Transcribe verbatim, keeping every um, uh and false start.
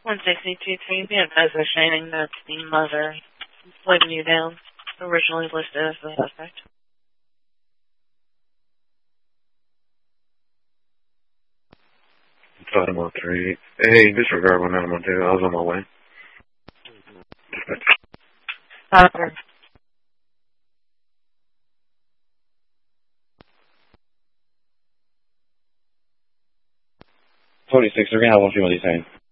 one sixty-two three, be advised by Shining that the mother waving you down, originally listed as the suspect. Bottom of three. Hey, disregard one nine one two. I was on my way. Doctor. twenty-six, they're gonna have one female detained.